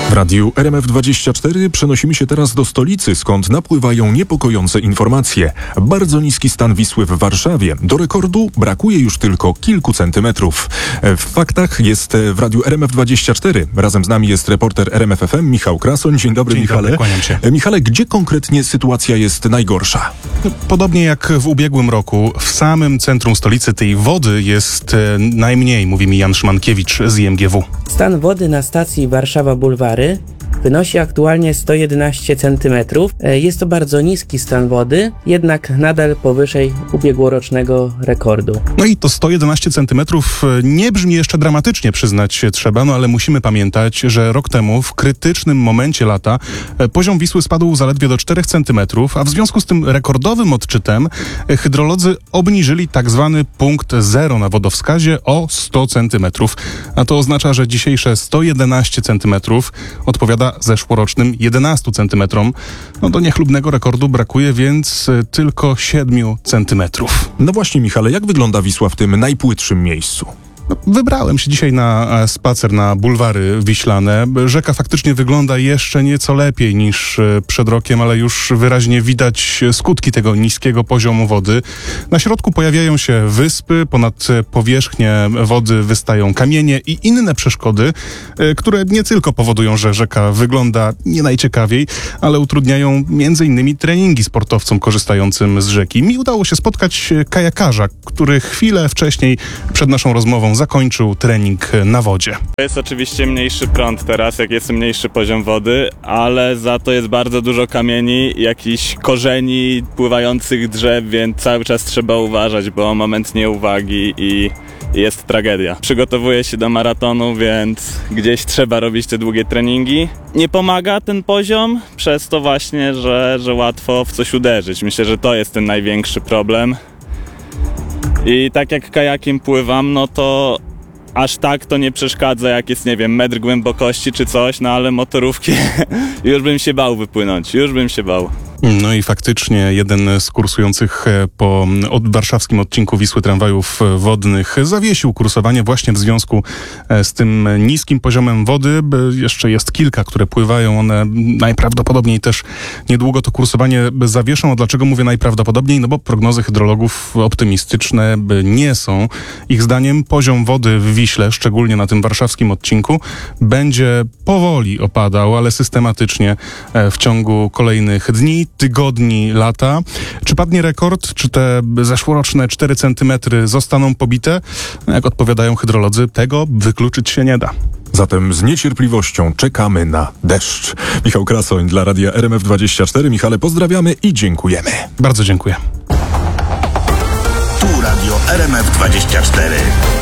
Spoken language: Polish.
W radiu RMF24 przenosimy się teraz do stolicy, skąd napływają niepokojące informacje. Bardzo niski stan Wisły w Warszawie. Do rekordu brakuje już tylko kilku centymetrów. W faktach jest w radiu RMF24. Razem z nami jest reporter RMF FM Michał Krasoń. Dzień dobry, Michale. Dobry, kłaniam się. Michale, gdzie konkretnie sytuacja jest najgorsza? Podobnie jak w ubiegłym roku, w samym centrum stolicy tej wody jest najmniej, mówi mi Jan Szymankiewicz z IMGW. Stan wody na stacji Warszawa Bulwary wynosi aktualnie 111 cm. Jest to bardzo niski stan wody, jednak nadal powyżej ubiegłorocznego rekordu. No i to 111 cm nie brzmi jeszcze dramatycznie, przyznać się trzeba, ale musimy pamiętać, że rok temu w krytycznym momencie lata poziom Wisły spadł zaledwie do 4 cm, a w związku z tym rekordowym odczytem hydrolodzy obniżyli tak zwany punkt zero na wodowskazie o 100 cm. A to oznacza, że dzisiejsze 111 cm odpowiada zeszłorocznym 11 cm. Do niechlubnego rekordu brakuje więc tylko 7 cm. No właśnie, Michale, jak wygląda Wisła w tym najpłytszym miejscu? Wybrałem się dzisiaj na spacer na bulwary wiślane. Rzeka faktycznie wygląda jeszcze nieco lepiej niż przed rokiem, ale już wyraźnie widać skutki tego niskiego poziomu wody. Na środku pojawiają się wyspy, ponad powierzchnię wody wystają kamienie i inne przeszkody, które nie tylko powodują, że rzeka wygląda nie najciekawiej, ale utrudniają m.in. treningi sportowcom korzystającym z rzeki. Mi udało się spotkać kajakarza, który chwilę wcześniej przed naszą rozmową zakończył trening na wodzie. Jest oczywiście mniejszy prąd teraz, jak jest mniejszy poziom wody, ale za to jest bardzo dużo kamieni, jakichś korzeni, pływających drzew, więc cały czas trzeba uważać, bo moment nieuwagi i jest tragedia. Przygotowuję się do maratonu, więc gdzieś trzeba robić te długie treningi. Nie pomaga ten poziom, przez to właśnie, że łatwo w coś uderzyć. Myślę, że to jest ten największy problem. I tak jak kajakiem pływam, to aż tak to nie przeszkadza, jak jest, nie wiem, metr głębokości czy coś, ale motorówki już bym się bał wypłynąć, No i faktycznie jeden z kursujących po warszawskim odcinku Wisły tramwajów wodnych zawiesił kursowanie właśnie w związku z tym niskim poziomem wody. Jeszcze jest kilka, które pływają, one najprawdopodobniej też niedługo to kursowanie zawieszą. A dlaczego mówię najprawdopodobniej? Bo prognozy hydrologów optymistyczne nie są. Ich zdaniem poziom wody w Wiśle, szczególnie na tym warszawskim odcinku, będzie powoli opadał, ale systematycznie w ciągu kolejnych dni, tygodni, lata. Czy padnie rekord? Czy te zeszłoroczne 4 cm zostaną pobite? Jak odpowiadają hydrolodzy, tego wykluczyć się nie da. Zatem z niecierpliwością czekamy na deszcz. Michał Krasoń dla radia RMF24. Michale, pozdrawiamy i dziękujemy. Bardzo dziękuję. Tu radio RMF24.